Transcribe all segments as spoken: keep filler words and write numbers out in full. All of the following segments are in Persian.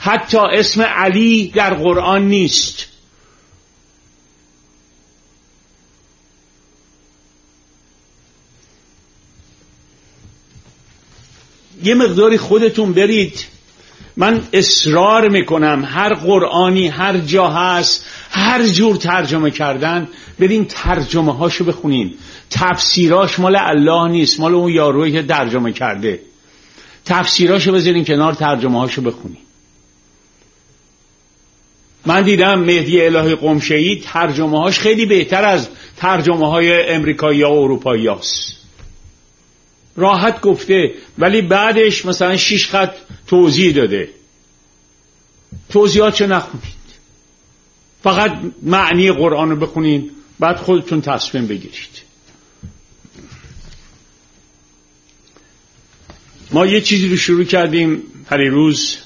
حتی اسم علی در قرآن نیست. یه مقداری خودتون برید. من اصرار میکنم هر قرآنی هر جا هست، هر جور ترجمه کردن، برین ترجمه هاشو بخونین. تفسیراش مال الله نیست، مال اون یارویی که ترجمه کرده. تفسیراشو بذارین کنار، ترجمه هاشو بخونین. من دیدم مهدی الهی قمشه‌ای ترجمه هاش خیلی بهتر از ترجمه های امریکایی ها و اروپایی هاست. راحت گفته، ولی بعدش مثلا شش خط توضیح داده. توضیحاتشو نخونید، فقط معنی قرآن رو بخونین، بعد خودتون تصمیم بگیرید. ما یه چیزی رو شروع کردیم پریروز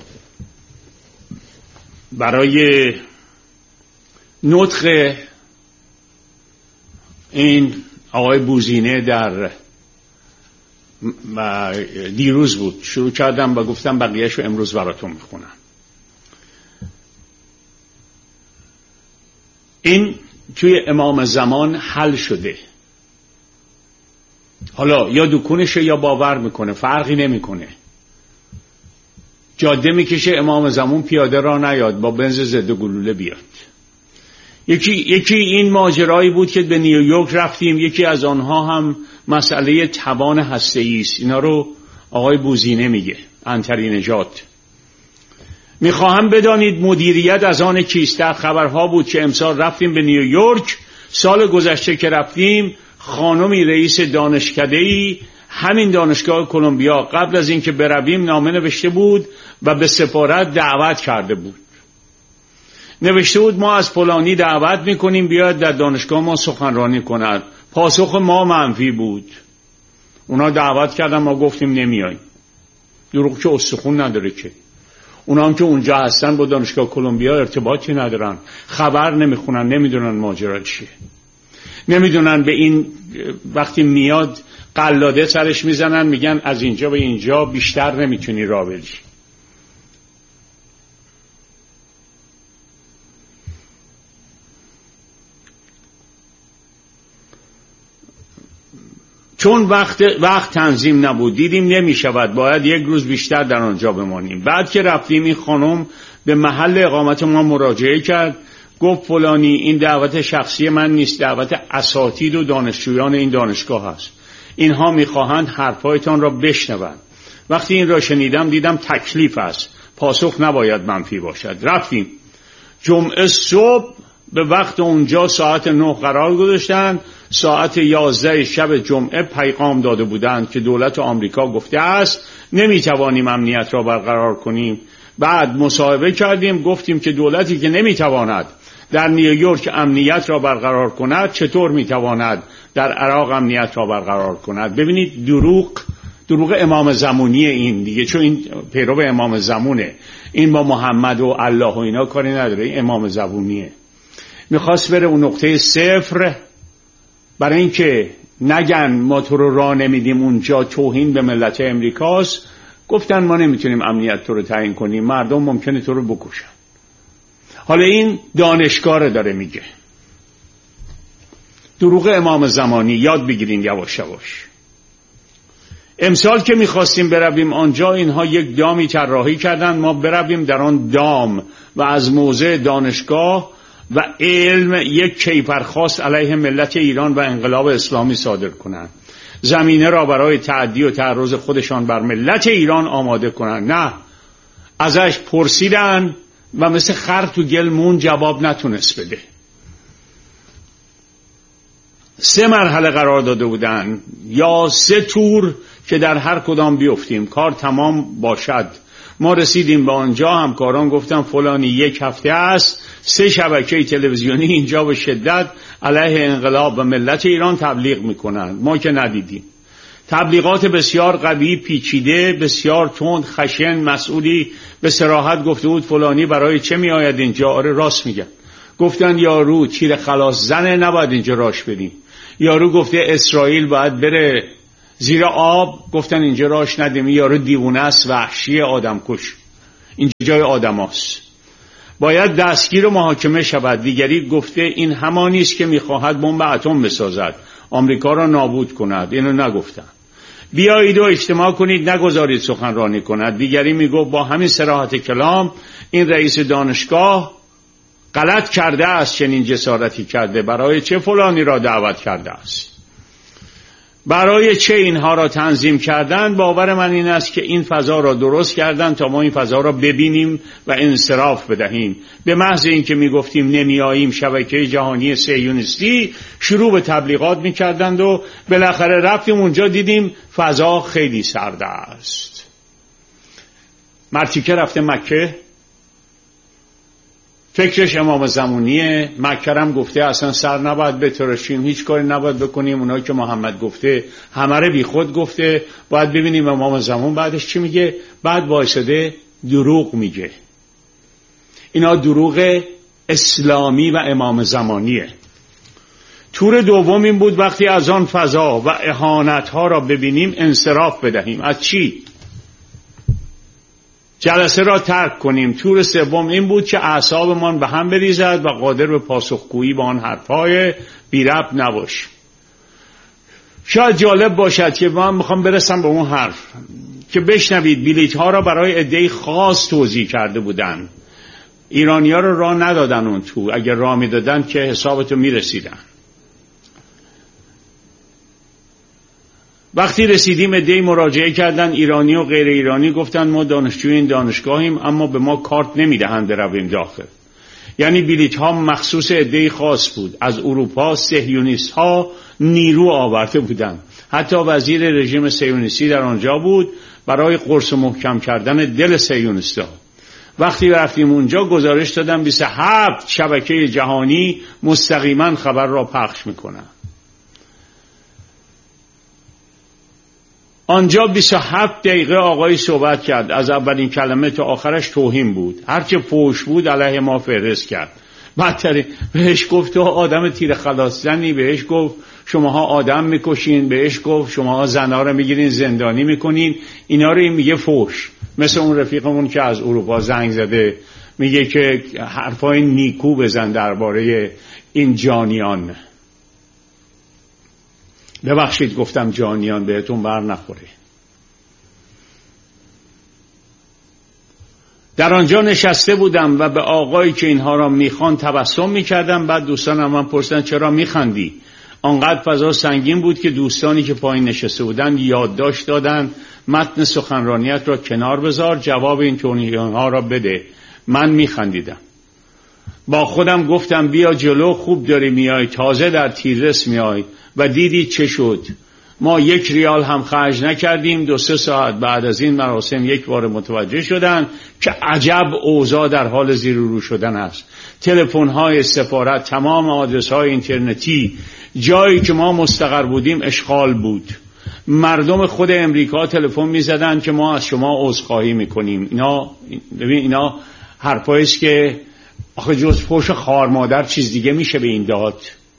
برای نطق این آقای بوزینه در دیروز بود. شروع کردم و گفتم بقیه‌شو امروز براتون میخونم. این توی امام زمان حل شده. حالا یا دکونشه یا باور میکنه، فرقی نمیکنه. جاده میکشه، امام زمان پیاده را نیاد، با بنز ضد گلوله بیاد. یکی یکی این ماجرایی بود که به نیویورک رفتیم، یکی از آنها هم مسئله توان هسته‌ای است. اینا رو آقای بوزینه میگه، عنتری نژاد. میخواهم بدانید مدیریت از آن کیست. در خبرها بود که امسال رفتیم به نیویورک، سال گذشته که رفتیم خانمی رئیس دانشکده‌ای همین دانشگاه کلمبیا قبل از اینکه برویم نامه نوشته بود و به سفارت دعوت کرده بود. نوشته بود ما از فلانی دعوت میکنیم بیاد در دانشگاه ما سخنرانی کند. پاسخ ما منفی بود. اونا دعوت کردن، ما گفتیم نمیاییم. دروغ که استخون نداره که. اونا هم که اونجا هستن با دانشگاه کلمبیا ارتباطی ندارن، خبر نمیخونن، نمیدونن ماجرا چیه، نمیدونن. به این وقتی میاد قلاده سرش میزنن، میگن از اینجا به اینجا بیشتر نمیتونی راه بری. چون وقت وقت تنظیم نبود، دیدیم نمیشود، باید یک روز بیشتر در آنجا بمانیم. بعد که رفتیم این خانم به محل اقامت ما مراجعه کرد، گفت فلانی این دعوت شخصی من نیست، دعوت اساتید و دانشجویان این دانشگاه است. اینها میخواهند حرفایتان را بشنوند. وقتی این را شنیدم دیدم تکلیف است، پاسخ نباید منفی باشد. رفتیم جمعه صبح به وقت اونجا ساعت نه قرار گذاشتند. ساعت یازده شب جمعه پیغام داده بودند که دولت آمریکا گفته است نمیتوانیم امنیت را برقرار کنیم. بعد مصاحبه کردیم، گفتیم که دولتی که نمیتواند در نیویورک امنیت را برقرار کند چطور میتواند در عراق امنیت را برقرار کند. ببینید دروغ دروغ امام زمانی این دیگه، چون این پیرو امام زمونه، این با محمد و الله و اینا کاری نداره، این امام زمانیه. میخواست بره اون نقطه صفر برای اینکه نگن ما تو رو راه نمیدیم اونجا، توهین به ملت امریکاست. گفتن ما نمیتونیم امنیت تو رو تعیین کنیم، مردم ممکنه تو رو بکشن. حالا این دانشگاه رو داره میگه. دروغ امام زمانی، یاد بگیرین یواش یواش. امسال که میخواستیم برویم آنجا، اینها یک دامی طراحی کردن ما برویم در آن دام و از موضع دانشگاه و علم یک کیفرخواست علیه ملت ایران و انقلاب اسلامی صادر کنند، زمینه را برای تعدی و تعرض خودشان بر ملت ایران آماده کنند. نه، ازش پرسیدن و مثل خر تو گلمون جواب نتونست بده. سه مرحله قرار داده بودن یا سه تور که در هر کدام بیفتیم کار تمام باشد. ما رسیدیم به آنجا، همکاران گفتن فلانی یک هفته است، سه شبکه تلویزیونی اینجا به شدت علیه انقلاب و ملت ایران تبلیغ میکنند. ما که ندیدیم. تبلیغات بسیار قوی، پیچیده، بسیار تند، خشن. مسئولی به صراحت گفته بود فلانی برای چه می آید اینجا؟ آره راست میگن. گفتن یارو تیر خلاص زنه، نباید اینجا راش بدیم. یارو گفته اسرائیل باید بره زیر آب، گفتن اینجا راش ندیم. یارو دیوونه است، وحشی، آدم کش. این جای آدم هاست. باید دستگیر و محاکمه شود. دیگری گفته این همانی است که میخواهد بمب اتم بسازد، آمریکا را نابود کند. اینو نگفتن. بیایید و اجتماع کنید، نگذارید سخنرانی کند. دیگری میگفت با همین صراحت کلام این رئیس دانشگاه غلط کرده است، چنین جسارتی کرده. برای چه فلانی را دعوت کرده است؟ برای چه اینها را تنظیم کردن؟ باور من این است که این فضا را درست کردن تا ما این فضا را ببینیم و انصراف بدهیم. به محض اینکه میگفتیم نمیاییم، شبکه جهانی صهیونیستی شروع به تبلیغات میکردند و بالاخره رفتیم اونجا دیدیم فضا خیلی سرد است. مرتیکه رفته مکه، فکرش امام زمانیه. مکرم گفته اصلا سر نباید بتراشیم، هیچ کاری نباید بکنیم. اونایی که محمد گفته همه رو بی خود گفته. باید ببینیم امام زمان بعدش چی میگه. بعد وایساده دروغ میگه. اینا دروغ اسلامی و امام زمانیه. تور دوم این بود وقتی از آن فضا و اهانت ها را ببینیم انصراف بدهیم. از چی؟ جلسه را ترک کنیم. تور سوم این بود که اعصابمان به هم بریزد و قادر به پاسخگویی به آن حرفای بی ربط نباش. شاید جالب باشد که من میخوام برسم به اون حرف که بشنوید بلیط ها را برای عده‌ای خاص توزیع کرده بودن. ایرانی ها رو راه ندادن اون تو. اگر راه میدادن که حسابتو میرسیدن. وقتی رسیدیم عده‌ای مراجعه کردن، ایرانی و غیر ایرانی، گفتن ما دانشجوی این دانشگاهیم اما به ما کارت نمیدهند برویم داخل. یعنی بلیط ها مخصوص عده‌ای خاص بود. از اروپا صهیونیست ها نیرو آورده بودند. حتی وزیر رژیم صهیونیستی در آنجا بود برای قرص و محکم کردن دل صهیونیست‌ها. وقتی رفتیم اونجا گزارش دادن بیست و هفت شبکه جهانی مستقیما خبر را پخش میکنن. آنجا بیست و هفت دقیقه آقای صحبت کرد. از اولین کلمه تا آخرش توهین بود. هرچه فحش بود علیه ما فهرست کرد. بدتر بهش گفت تو آدم تیر خلاص زنی، بهش گفت شماها آدم میکشین، بهش گفت شماها زنها رو میگیرین زندانی میکنین. اینا رو این میگه فحش. مثل اون رفیقمون که از اروپا زنگ زده میگه که حرفای نیکو بزن درباره این جانیان. ببخشید گفتم جانیان، بهتون بر نخوره. در آنجا نشسته بودم و به آقایی که اینها را میخوان تبسم میکردم. بعد دوستانم من پرسیدن چرا میخندی؟ آنقدر فضا سنگین بود که دوستانی که پایین نشسته بودن یادداشت دادن متن سخنرانیت را کنار بذار، جواب این توهین‌ها را بده. من میخندیدم. با خودم گفتم بیا جلو، خوب داری میای، تازه در تیررس میای. و دیدید چه شد. ما یک ریال هم خرج نکردیم. دو سه ساعت بعد از این مراسم یک بار متوجه شدن که عجب اوضاع در حال زیر و رو شدن است. تلفن‌های سفارت، تمام آدرس‌های اینترنتی، جایی که ما مستقر بودیم اشغال بود. مردم خود امریکا تلفن می‌زدن که ما از شما عذرخواهی می‌کنیم. اینا ببین اینا حرفایی است که آخه جز فحش خار مادر چیز دیگه میشه به این داد.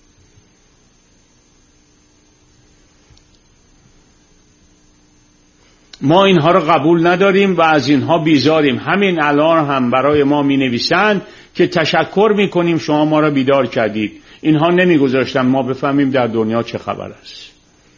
ما اینها رو قبول نداریم و از اینها بیزاریم. همین الان هم برای ما می نویسند که تشکر می کنیم شما ما را بیدار کردید. اینها نمی گذاشتن ما بفهمیم در دنیا چه خبر است.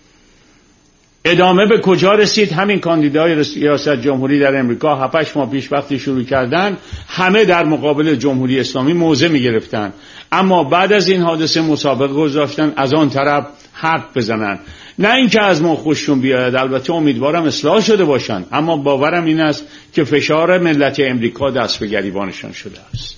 ادامه به کجا رسید؟ همین کاندیدای ریاست جمهوری در امریکا هفتش ماه پیش وقتی شروع کردن همه در مقابل جمهوری اسلامی موضع می گرفتن. اما بعد از این حادثه مسابقه گذاشتن از آن طرف حرف بزنن. نه اینکه از ما خوششون بیاید، البته امیدوارم اصلاح شده باشن، اما باورم این است که فشار ملت امریکا دست به گریبانشان شده است.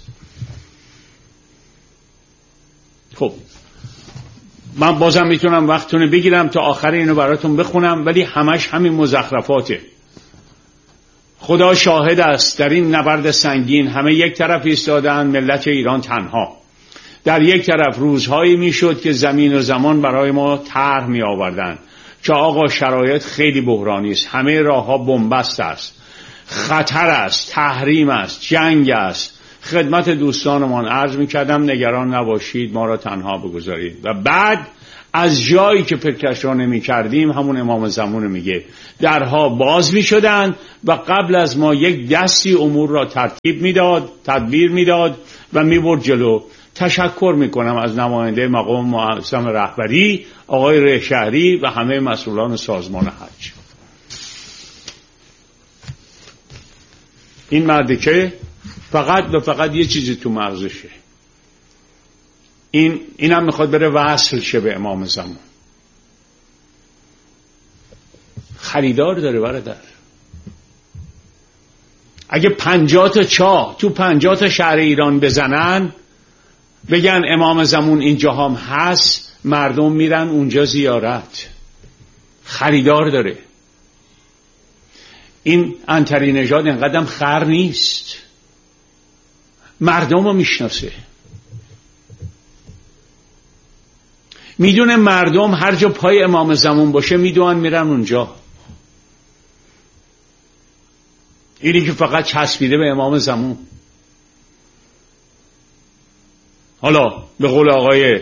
خب من بازم میتونم وقتتون بگیرم تا آخر اینو براتون بخونم، ولی همش همین مزخرفاته. خدا شاهد است در این نبرد سنگین همه یک طرف ایستادن، ملت ایران تنها. در یک طرف روزهایی میشد که زمین و زمان برای ما طرح می آوردن که آقا شرایط خیلی بحرانی است، همه راهها بنبست است، خطر است، تحریم است، جنگ است. خدمت دوستانمان عرض می کردم نگران نباشید، ما را تنها بگذارید. و بعد از جایی که فکرش را نمی کردیم، همون امام زمان میگه درها باز می شدند و قبل از ما یک دستی امور را ترتیب میداد، تدبیر میداد و می برد جلو. تشکر میکنم از نماینده مقام معظم رهبری آقای ریح‌شهری و همه مسئولان سازمان حج. این مرده که فقط و فقط یه چیزی تو مغزشه، این اینم میخواد بره وصل شه به امام زمان. خریدار داره برادر. اگه پنجاه تا چاه تو پنجاه تا شهر ایران بزنن بگن امام زمان اینجا هم هست، مردم میرن اونجا زیارت. خریدار داره. این عنتری نژاد اینقدر خر نیست، مردم رو میشناسه، میدونه مردم هر جا پای امام زمان باشه میدونن میرن اونجا. اینی که فقط چسبیده به امام زمان. حالا به قول آقای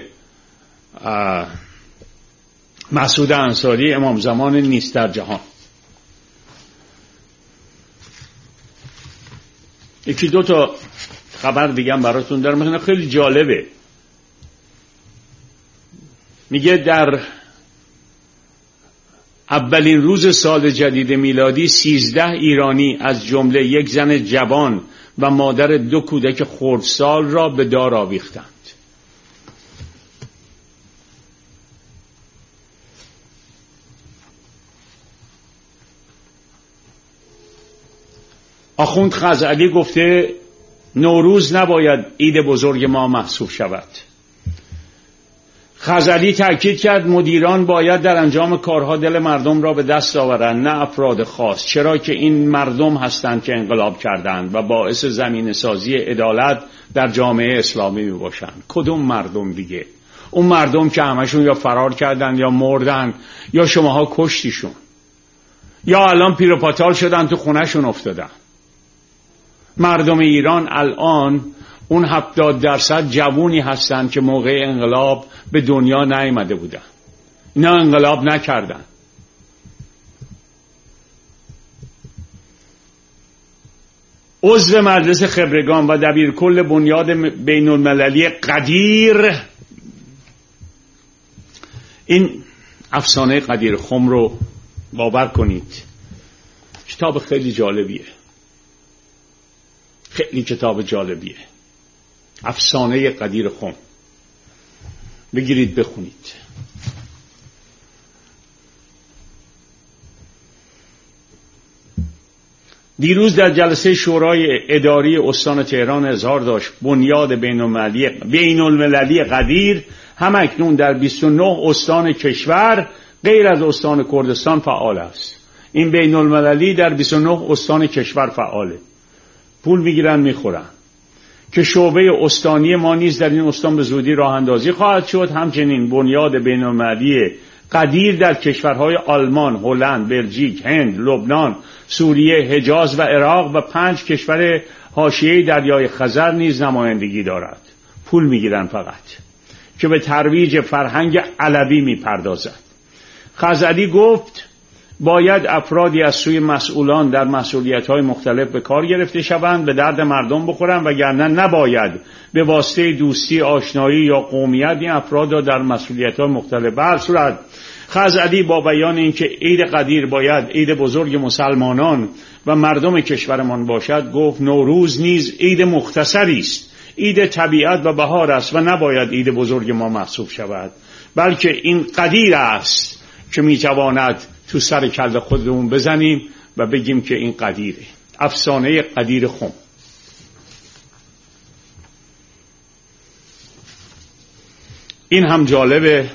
مسعود انصاری امام زمان نیست در جهان. یکی دو تا خبر دیگه هم براتون دارم، مثلا خیلی جالبه. میگه در اولین روز سال جدید میلادی سیزده ایرانی از جمله یک زن جوان و مادر دو کودک خردسال را به دار آویختند. آخوند خزعلی گفته نوروز نباید عید بزرگ ما محسوب شود. خزعلی تأکید کرد مدیران باید در انجام کارها دل مردم را به دست آورند، نه افراد خاص، چرا که این مردم هستند که انقلاب کردند و باعث زمینه سازی عدالت در جامعه اسلامی می باشند. کدوم مردم دیگه؟ اون مردم که همشون یا فرار کردند یا مردن یا شماها کشتیشون یا الان پیر و پاتال شدن تو خونهشون افتادن. مردم ایران الان اون هفتاد درصد جوونی هستند که موقع انقلاب به دنیا نیامده بودن. اینا انقلاب نکردن. عضو مجلس خبرگان و دبیرکل بنیاد بین المللی قدیر، این افسانه قدیر خم رو باور کنید کتاب خیلی جالبیه، خیلی کتاب جالبیه. افسانه قدیر خم بگیرید بخونید. دیروز در جلسه شورای اداری استان تهران اظهار داشت بنیاد بین المللی بین المللی قدیر هم اکنون در بیست و نه استان کشور غیر از استان کردستان فعال است. این بین المللی در بیست و نه استان کشور فعاله. پول میگیرن میخورن. که شعبه استانی ما نیز در این استان به زودی راه اندازی خواهد شد. همچنین بنیاد بین المللی قدیر در کشورهای آلمان، هلند، بلژیک، هند، لبنان، سوریه، حجاز و عراق و پنج کشور حاشیه دریای خزر نیز نمایندگی دارد. پول میگیرن فقط که به ترویج فرهنگ علوی میپردازد. خزعلی گفت باید افرادی از سوی مسئولان در مسئولیت‌های مختلف به کار گرفته شوند، به درد مردم بخورند، وگرنه نباید به واسطه دوستی، آشنایی یا قومیت این افراد را در مسئولیت‌های مختلف به هر صورت. خزعلی با بیان اینکه عید قدیر باید عید بزرگ مسلمانان و مردم کشورمان باشد گفت نوروز نیز عید مختصری است، عید طبیعت و بهار است و نباید عید بزرگ ما محسوب شود، بلکه این قدیر است که میتواند تو سر کله خودمون بزنیم و بگیم که این قدیره. افسانه قدیر خم. این هم جالبه.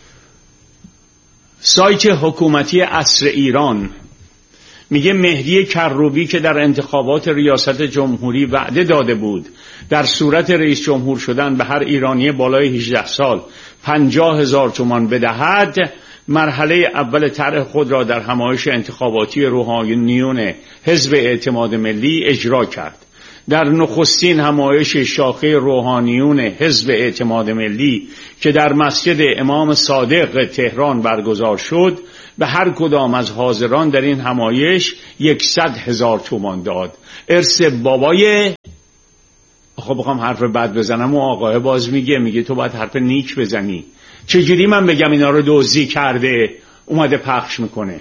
سایت حکومتی عصر ایران میگه مهدی کروبی که در انتخابات ریاست جمهوری وعده داده بود در صورت رئیس جمهور شدن به هر ایرانی بالای هجده سال پنجاه هزار تومان بدهد، مرحله اول طرح خود را در همایش انتخاباتی روحانیون حزب اعتماد ملی اجرا کرد. در نخستین همایش شاخه روحانیون حزب اعتماد ملی که در مسجد امام صادق تهران برگزار شد، به هر کدام از حاضران در این همایش یکصد هزار تومان داد. ارث بابای خب بخوام حرف بد بزنم و آقای باز میگه میگه تو باید حرف نیک بزنی. چجوری من بگم اینا رو دزدی کرده اومده پخش میکنه؟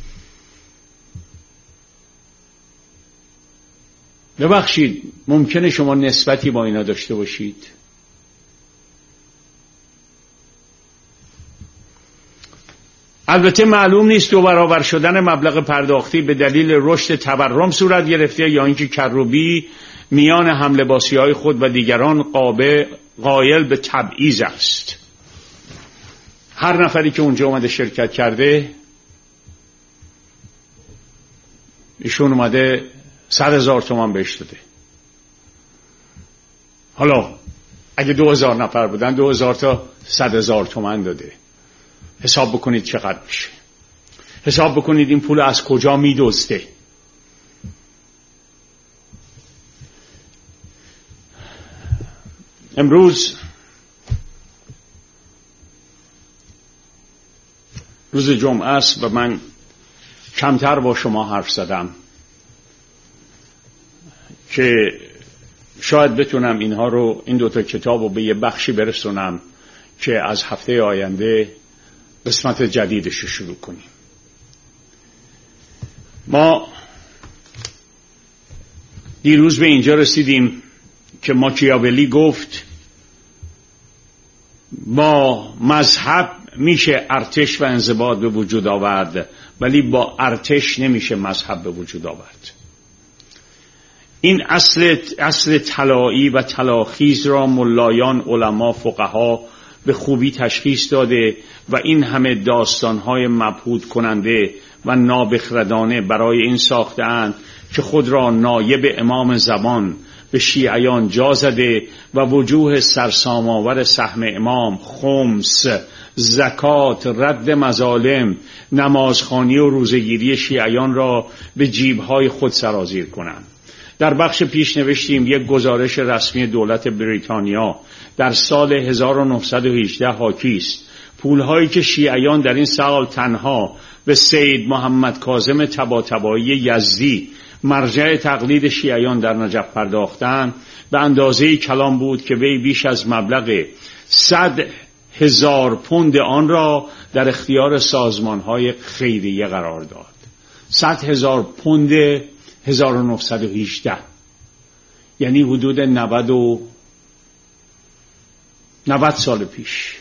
ببخشید ممکنه شما نسبتی با اینا داشته باشید؟ البته معلوم نیست دو برابر شدن مبلغ پرداختی به دلیل رشد تورم صورت گرفته یا اینکه کروبی میان هملباسی‌های خود و دیگران قائل به تبعیض است. هر نفری که اونجا اومده شرکت کرده ایشون اومده صد هزار تومان بهش داده. حالا اگه دو هزار نفر بودن دو هزار تا صد هزار تومان داده. حساب بکنید چقدر میشه. حساب بکنید این پول از کجا میدزده. امروز روز جمعه است و من کمتر با شما حرف زدم که شاید بتونم اینها رو این دوتا کتاب رو به یه بخشی برسونم که از هفته آینده قسمت جدیدش رو شروع کنیم. ما دیروز به اینجا رسیدیم که ماکیاولی گفت با مذهب میشه ارتش و انضباط به وجود آورد، ولی با ارتش نمیشه مذهب به وجود آورد. این اصل اصل طلایی و طلاخیز را ملایان، علما، فقها به خوبی تشخیص داده و این همه داستانهای مبهوت کننده و نابخردانه برای این ساخته‌اند که خود را نایب امام زمان به شیعیان جا زده و وجوه سرسام‌آور سهم امام، خمس، زکات، رد مظالم، نمازخوانی و روزه‌گیری شیعیان را به جیب‌های خود سرازیر کنند. در بخش پیش نوشتیم یک گزارش رسمی دولت بریتانیا در سال هزار و نهصد و هجده حاکی است. پولهایی که شیعیان در این سال تنها به سید محمد کاظم طباطبایی یزدی مرجع تقلید شیعیان در نجف پرداختند به اندازه کلام بود که وی بیش از مبلغ صد هزار پوند آن را در اختیار سازمانهای خیریه قرار داد. صد هزار پوند هزار و نهصد و هجده، یعنی حدود نود و نود سال پیش.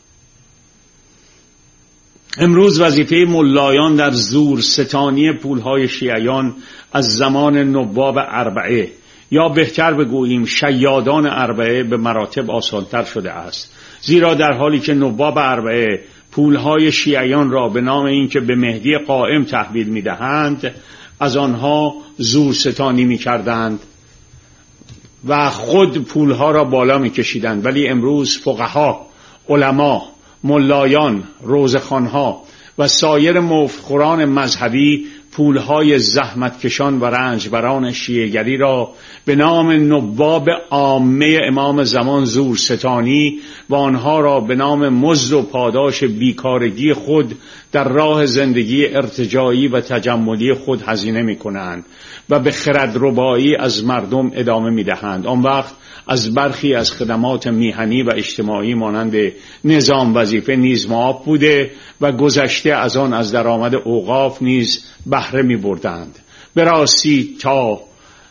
امروز وظیفه ملایان در زور ستانی پولهای شیعیان از زمان نواب اربعه، یا بهتر بگوییم شیادان اربعه، به مراتب آسانتر شده است، زیرا در حالی که نواب اربعه پولهای شیعیان را به نام اینکه به مهدی قائم تحویل میدهند از آنها زور ستانی میکردند و خود پولها را بالا میکشیدند، ولی امروز فقها، علما، ملایان، روزخوانها و سایر مفتخران مذهبی پولهای زحمتکشان و رنجبران شیعه‌گری را به نام نواب عامه امام زمان زور ستانی و آنها را به نام مزد و پاداش بیکارگی خود در راه زندگی ارتجاعی و تجملی خود هزینه می کنند و به خردربایی از مردم ادامه می دهند. آن وقت از برخی از خدمات میهنی و اجتماعی مانند نظام وظیفه نیز معاف بوده و گذشته از آن از درآمد اوقاف نیز بهره می بردند. به راستی تا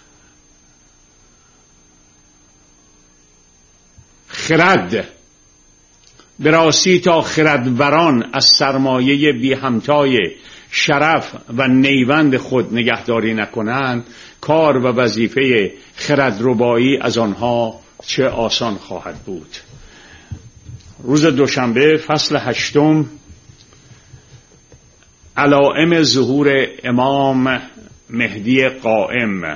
خرد به راستی تا خردوران از سرمایه بی همتای شرف و نیوند خود نگهداری نکنند، کار و وظیفه خردربایی از آنها چه آسان خواهد بود. روز دوشنبه فصل هشتم، علائم ظهور امام مهدی قائم.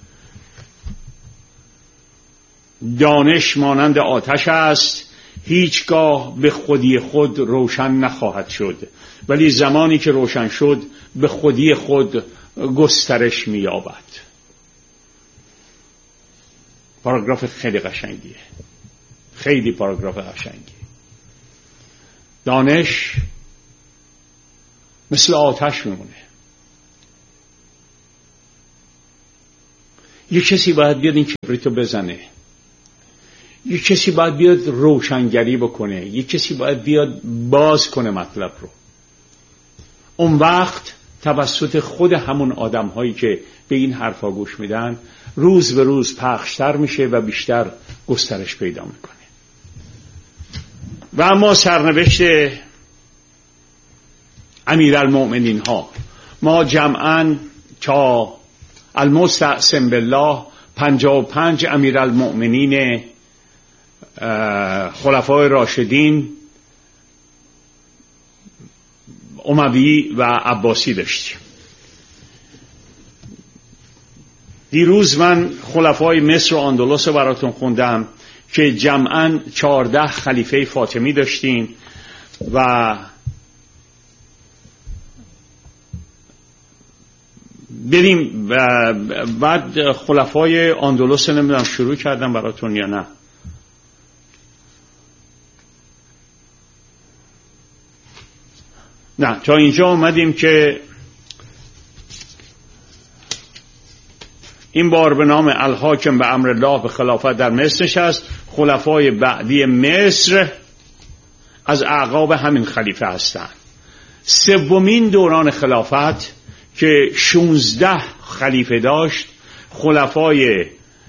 دانش مانند آتش است، هیچگاه به خودی خود روشن نخواهد شد، ولی زمانی که روشن شد به خودی خود گسترش می‌یابد. پاراگراف خیلی قشنگیه، خیلی پاراگراف قشنگیه. دانش مثل آتش میمونه. یه کسی باید بیاد این کبریتو بزنه، یه کسی باید بیاد روشنگری بکنه، یه کسی باید بیاد باز کنه مطلب رو. اون وقت توسط خود همون آدم هایی که به این حرفا گوش میدن روز به روز پخشتر میشه و بیشتر گسترش پیدا میکنه. و اما سرنوشت امیرالمؤمنین ها، ما جمعاً تا المستعصم بالله پنجاه و پنج امیرالمؤمنین خلفای راشدین اموی و عباسی داشتیم. دیروز من خلفای مصر و اندلس رو براتون خوندم که جمعاً چهارده خلیفه فاطمی داشتیم و بریم بعد خلفای اندلس نمیدونم شروع کردم براتون یا نه. نه تا اینجا اومدیم که این بار به نام الحاکم به امر الله به خلافت در مصر نشست. خلفای بعدی مصر از اعقاب همین خلیفه هستند. سومین دوران خلافت که شونزده خلیفه داشت، خلفای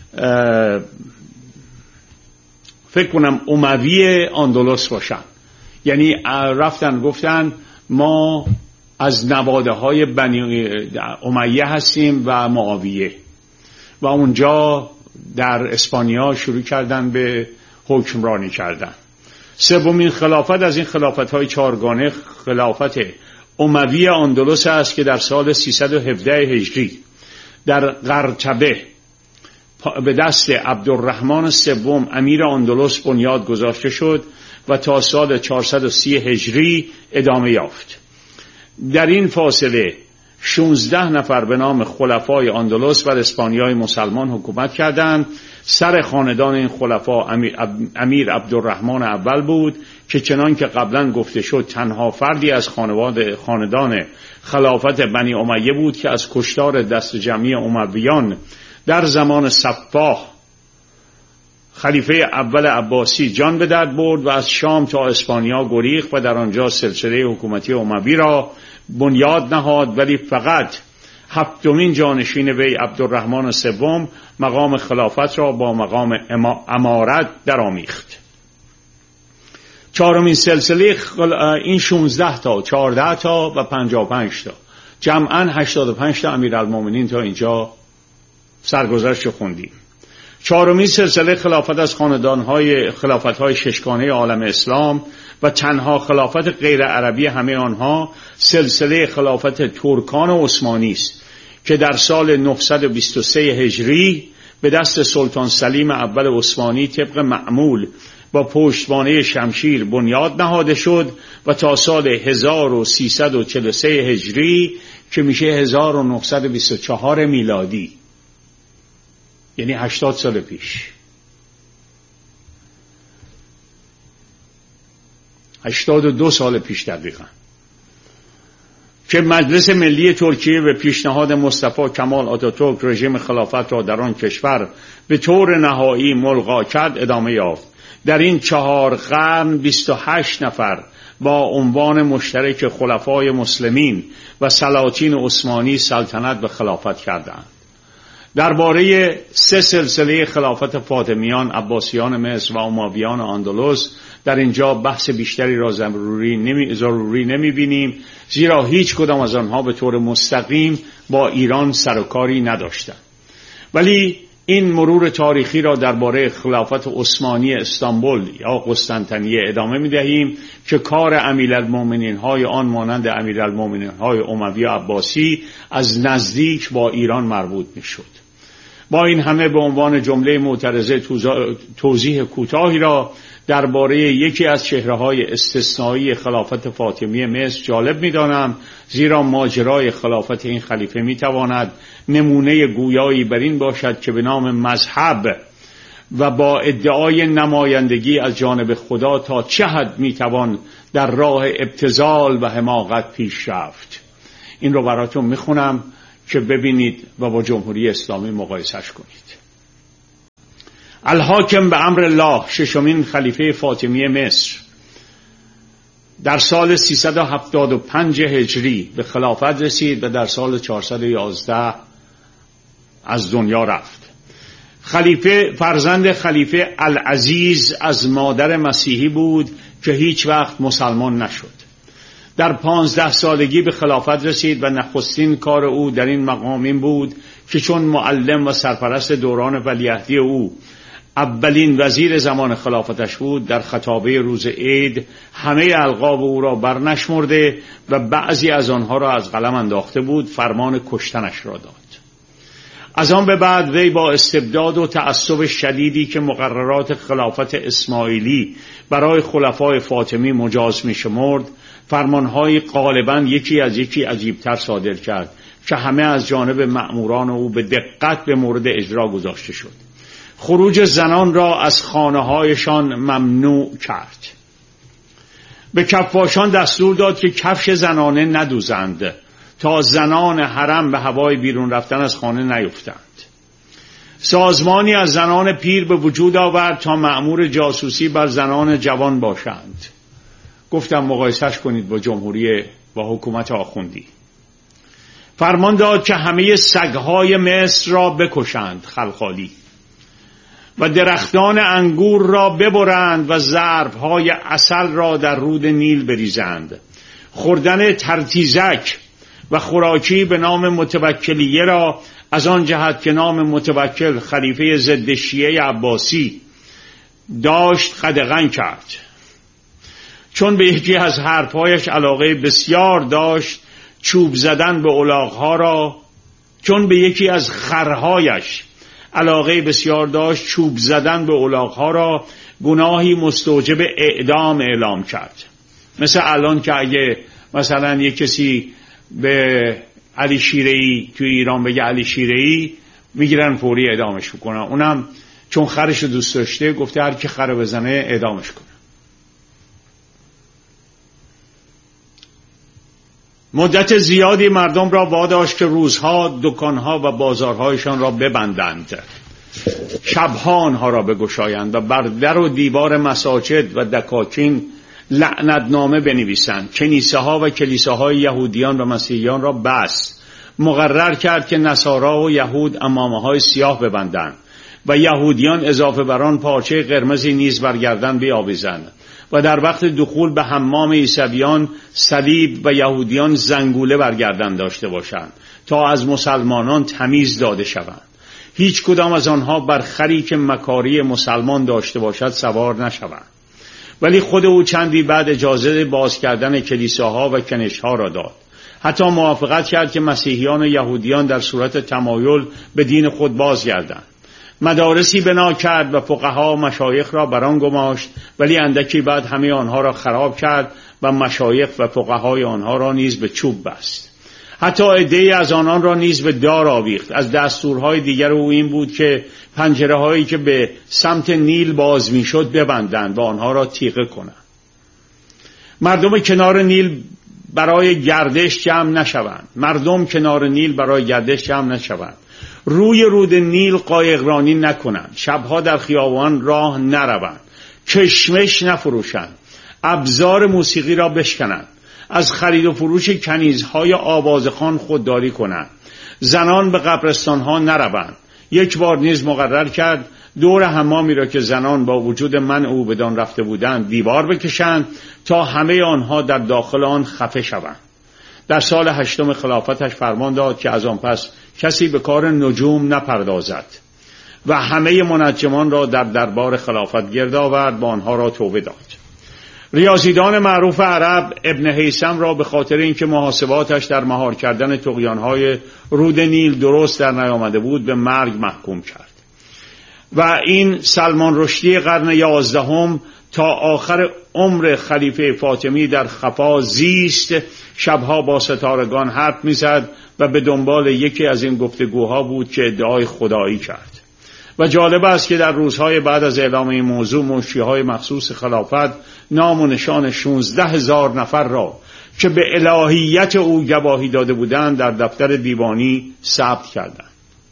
فکر کنم اموی اندلس باشن. یعنی رفتن گفتن ما از نواده های بنی امیه هستیم و معاویه، و اونجا در اسپانیا شروع کردن به حکمرانی کردن. سومین خلافت از این خلافت های چهارگانه خلافت اموی اندلس است که در سال سیصد و هفده هجری در قرطبه به دست عبدالرحمن سوم امیر اندلس بنیاد گذاشته شد و تا سال چهارصد و سی هجری ادامه یافت. در این فاصله شانزده نفر به نام خلفای اندلس و اسپانیای مسلمان حکومت کردند. سر خاندان این خلفا امیر, امیر عبدالرحمن اول بود که چنان که قبلا گفته شد تنها فردی از خاندان خلافت بنی امیه بود که از کشتار دست جمعی امویان در زمان صفاح خلیفه اول عباسی جان به در برد و از شام تا اسپانیا گریخت و در آنجا سلسله حکومتی اموی را بنیاد نهاد، ولی فقط هفتمین جانشین وی عبدالرحمن سوم مقام خلافت را با مقام امارت درآمیخت. چهارمین سلسله این شانزده تا چهارده تا و پنجاه و پنج تا جمعاً هشتاد و پنج تا امیرالمؤمنین تا اینجا سرگذشت خوندیم. چهارمین سلسله خلافت از خاندان‌های خلافت‌های ششگانه عالم اسلام و تنها خلافت غیر عربی همه آنها سلسله خلافت ترکان عثمانی است که در سال نهصد و بیست و سه هجری به دست سلطان سلیم اول عثمانی طبق معمول با پشتوانه شمشیر بنیاد نهاده شد و تا سال هزار و سیصد و چهل و سه هجری که میشه هزار و نهصد و بیست و چهار میلادی، یعنی هشتاد سال پیش، هشتاد و دو سال پیش دقیقا، که مجلس ملی ترکیه به پیشنهاد مصطفی کمال آتاتورک رژیم خلافت را در آن کشور به طور نهایی ملغا کرد ادامه یافت. در این چهار قرن بیست و هشت نفر با عنوان مشترک خلفای مسلمین و سلاطین عثمانی سلطنت و خلافت کردند. درباره سه سلسله خلافت فاطمیان، عباسیان مصر و امویان اندلس در اینجا بحث بیشتری را ضروری نمی ضروری نمی بینیم، زیرا هیچ کدام از آنها به طور مستقیم با ایران سر و کاری نداشتند. ولی این مرور تاریخی را درباره خلافت عثمانی استانبول یا قسطنطنیه ادامه می دهیم که کار امیرالمؤمنین های آن مانند امیرالمؤمنین های اموی و عباسی از نزدیک با ایران مربوط می شد. با این همه به عنوان جمله معترضه توضیح کوتاهی را درباره یکی از چهره‌های استثنایی خلافت فاطمی مصر جالب می‌دانم، زیرا ماجرای خلافت این خلیفه می‌تواند نمونه گویایی بر این باشد که به نام مذهب و با ادعای نمایندگی از جانب خدا تا چه حد میتوان در راه ابتذال و حماقت پیش رفت. این رو براتون میخونم که ببینید و با جمهوری اسلامی مقایسش کنید. الحاکم به امر الله، ششمین خلیفه فاطمی مصر، در سال سیصد و هفتاد و پنج هجری به خلافت رسید و در سال چهارصد و یازده از دنیا رفت. خلیفه فرزند خلیفه العزیز از مادر مسیحی بود که هیچ وقت مسلمان نشد. در پانزده سالگی به خلافت رسید و نخستین کار او در این مقام این بود که چون معلم و سرپرست دوران ولیعهدی او اولین وزیر زمان خلافتش بود، در خطابه روز عید همه القاب او را برنشمرده و بعضی از آنها را از قلم انداخته بود، فرمان کشتنش را داد. از آن به بعد وی با استبداد و تعصب شدیدی که مقررات خلافت اسماعیلی برای خلفای فاطمی مجاز می شمرد، فرمانهای غالباً یکی از یکی عجیبتر صادر کرد که همه از جانب مأموران او به دقت به مورد اجرا گذاشته شد. خروج زنان را از خانه‌هایشان ممنوع کرد. به کفاشان دستور داد که کفش زنانه ندوزند تا زنان حرم به هوای بیرون رفتن از خانه نیفتند. سازمانی از زنان پیر به وجود آورد تا مأمور جاسوسی بر زنان جوان باشند. گفتم مقایسش کنید با جمهوری با حکومت آخوندی. فرمان داد که همه سگهای مصر را بکشند، خلخالی، و درختان انگور را ببرند و ظرفهای عسل را در رود نیل بریزند. خوردن ترتیزک و خوراکی به نام متوکلیه را از آن جهت که نام متوکل خلیفه ضد شیعه عباسی داشت قدغن کرد. چون به یکی از حرفهایش علاقه بسیار داشت، چوب زدن به الاغها را چون به یکی از خرهایش علاقه بسیار داشت چوب زدن به الاغها را گناهی مستوجب اعدام اعلام کرد. مثل الان که اگه مثلا یک کسی به علی شیره‌ای توی ایران بگه علی شیره‌ای، میگیرن فوری اعدامش میکنن. اونم چون خرش رو دوست داشته گفته هر کی خر بزنه اعدامش کنه. مدت زیادی مردم را واداشت که روزها دکانها و بازارهایشان را ببندند، شبها آنها را بگشایند و بر در و دیوار مساجد و دکاکین لعنتنامه بنویسند. کنیسه ها و کلیساهای یهودیان و مسیحیان را بس. مقرر کرد که نصارا و یهود عمامه های سیاه ببندند و یهودیان اضافه بر آن پارچه قرمزی نیز بر گردن بیاویزند و در وقت دخول به حمام عیسویان صلیب و یهودیان زنگوله بر گردن داشته باشند تا از مسلمانان تمیز داده شوند. هیچ کدام از آنها بر خری که مکاری مسلمان داشته باشد سوار نشوند. ولی خود او چندی بعد اجازه باز کردن کلیساها و کنشها را داد. حتی موافقت کرد که مسیحیان و یهودیان در صورت تمایل به دین خود بازگردند. مدارسی بنا کرد و فقها و مشایخ را بران گماشت، ولی اندکی بعد همه آنها را خراب کرد و مشایخ و فقهای آنها را نیز به چوب بست. حتی عده‌ای از آنان را نیز به دار آویخت. از دستورهای دیگر او این بود که پنجره هایی که به سمت نیل باز میشد ببندند و آنها را تیغه کنند. مردم کنار نیل برای گردش جمع نشوند. مردم کنار نیل برای گردش جمع نشوند. روی رود نیل قایقرانی نکنند. شبها در خیابان راه نروند. کشمش نفروشند. ابزار موسیقی را بشکنند. از خرید و فروش کنیزهای آوازخوان خودداری کنند. زنان به قبرستانها نروند. یک بار نیز مقرر کرد دور حمامی را که زنان با وجود من او بدان رفته بودند دیوار بکشند تا همه آنها در داخل آن خفه شوند. در سال هشتم خلافتش فرمان داد که از آن پس کسی به کار نجوم نپردازد و همه منجمان را در دربار خلافت گرد آورد و آنها را توبه داد. ریاضیدان معروف عرب ابن هیثم را به خاطر اینکه محاسباتش در مهار کردن طغیان‌های رود نیل درست در نیامده بود به مرگ محکوم کرد و این سلمان رشدی قرن یازدهم تا آخر عمر خلیفه فاطمی در خفا زیست. شبها با ستارگان حرف میزد و به دنبال یکی از این گفتگوها بود که ادعای خدایی کرد و جالب است که در روزهای بعد از اعلام این موضوع مشتیهای مخصوص خلافت نام و نشان شانزده هزار نفر را که به الهیت او گواهی داده بودند در دفتر دیوانی ثبت کردند.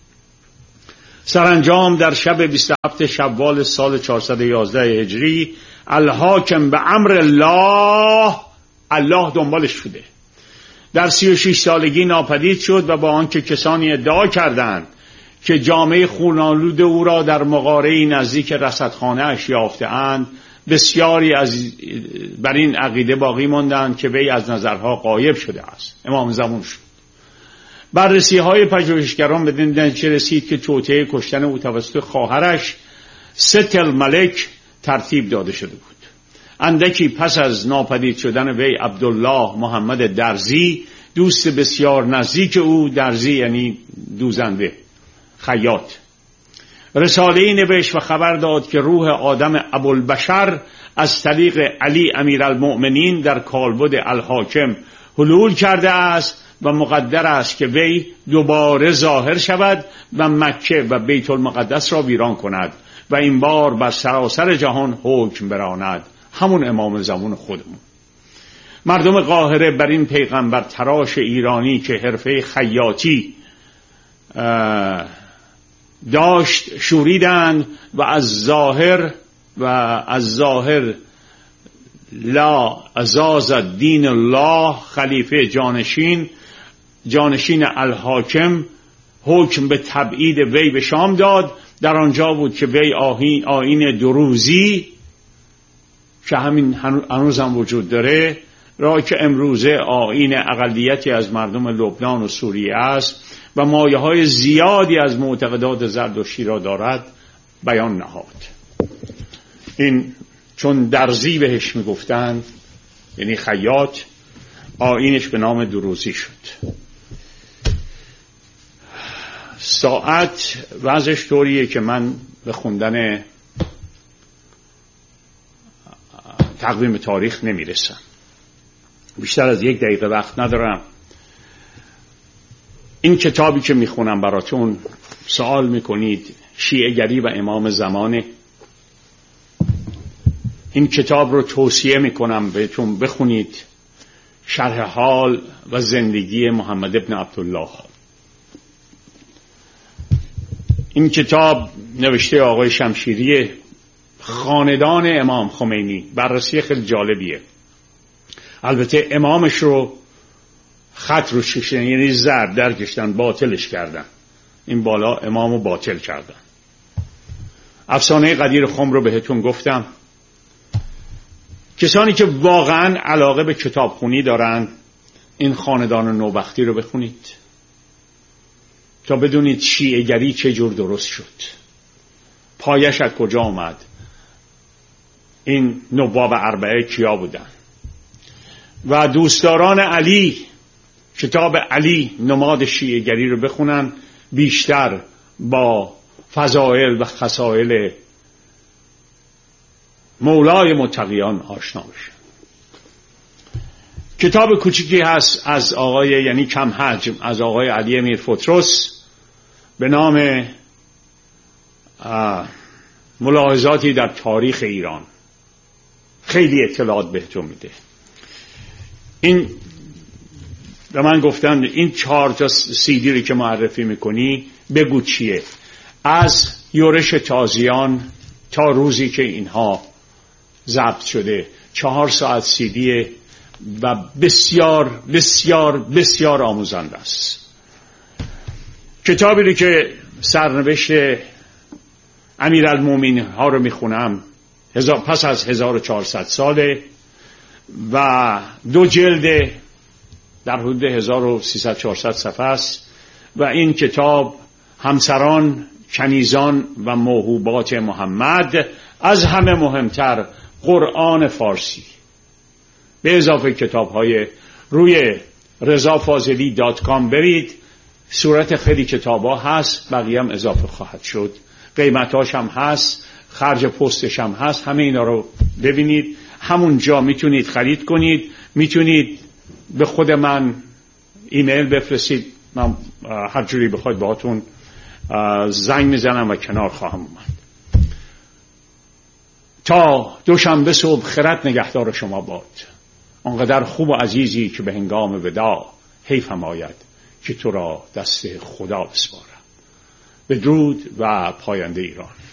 سرانجام در شب بیست و هفتم شوال سال چهارصد و یازده هجری الحاکم به امر الله الله دنبالش شده در سی و شش سالگی ناپدید شد و با آنکه کسانی ادعا کردند که جامعه خونالود او را در مغاره‌ای نزدیک رصدخانه اش یافته‌اند، بسیاری از بر این عقیده باقی ماندند که وی از نظرها غایب شده است. امام زمان شد. بررسی های پژوهشگران به این نتیجه رسید که توطئه کشتن او توسط خواهرش ست الملک ترتیب داده شده بود. اندکی پس از ناپدید شدن وی عبدالله محمد درزی، دوست بسیار نزدیک او، درزی یعنی دوزنده، خیاط، رساله‌ای نوشت و خبر داد که روح آدم ابوالبشر از طریق علی امیرالمؤمنین در کالبد الحاکم حلول کرده است و مقدر است که وی دوباره ظاهر شود و مکه و بیت المقدس را ویران کند و این بار بر سراسر جهان حکم براند. همون امام زمان خودمون. مردم قاهره بر این پیغمبر تراش ایرانی که حرفه خیاطی داشت شوریدند و از ظاهر و از ظاهر لا عزاز دین الله خلیفه جانشین جانشین الحاکم حکم به تبعید وی به شام داد. در آنجا بود که وی آیین آیین دروزی که همین هنوز هم وجود داره را که امروزه آیین اقلیتی از مردم لبنان و سوریه است و مایه های زیادی از معتقدات زردشتی را دارد بیان نهاد. این چون درزی بهش میگفتند، یعنی خیاط، آیینش به نام دروزی شد. ساعت وضعش طوریه که من به خوندن تقویم تاریخ نمیرسم. بیشتر از یک دقیقه وقت ندارم. این کتابی که میخونم براتون سوال میکنید شیعه گری و امام زمانه. این کتاب رو توصیه میکنم بهتون بخونید. شرح حال و زندگی محمد ابن عبدالله. این کتاب نوشته آقای شمشیری، خاندان امام خمینی. بررسی خیلی جالبیه. البته امامش رو خط رو کشیدن، یعنی ضرب در کشیدن، باطلش کردن. این بالا امامو باطل کردن. افسانه قدیر خم رو بهتون گفتم. کسانی که واقعا علاقه به کتابخونی دارن این خاندان نوبختی رو بخونید تا بدونید شیعه گری چه جور درست شد، پایش از کجا آمد، این نواب اربعه کیا بودن. و دوستداران علی کتاب علی نماد شیعه گری رو بخونن، بیشتر با فضائل و خصائل مولای متقیان آشنا بشن. کتاب کوچیکی هست از آقای، یعنی کم حجم، از آقای علی میرفترس به نام ملاحظاتی در تاریخ ایران. خیلی اطلاعات بهتون میده. این به من گفتن این چهار تا سیدی رو که معرفی میکنی بگو چیه. از یورش تازیان تا روزی که اینها ضبط شده چهار ساعت سیدیه و بسیار بسیار بسیار آموزنده است. کتابی رو که سرنوشت امیرالمومنین ها رو میخونم پس از هزار و چهارصد ساله و دو جلد در حدود هزار و سیصد چهارصد صفحه است و این کتاب همسران، کنیزان و موهوبات محمد، از همه مهمتر قرآن فارسی، به اضافه کتاب های روی رضا فاضلی دات کام برید، صورت خیلی کتاب ها هست، بقیه هم اضافه خواهد شد، قیمتاش هم هست، خرج پستش هم هست. همه اینا رو ببینید. همونجا میتونید خرید کنید، میتونید به خود من ایمیل بفرستید، من هر جوری بخواید باهاتون زنگ میزنم و کنار خواهم اومد. تا دوشنبه صبح خرد نگهدار شما باد. آنقدر خوب و عزیزی که به هنگام وداع حیفم آید که تو را دست خدا بسپارم. بدرود و پاینده ایران.